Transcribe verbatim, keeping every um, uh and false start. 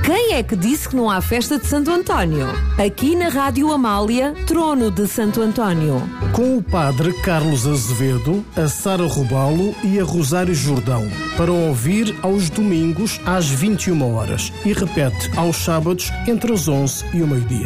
Quem é que disse que não há festa de Santo António? Aqui na Rádio Amália, Trono de Santo António. Com o padre Carlos Azevedo, a Sara Robalo e a Rosário Jordão. Para ouvir aos domingos às vinte e uma horas e repete aos sábados entre as onze e o meio-dia.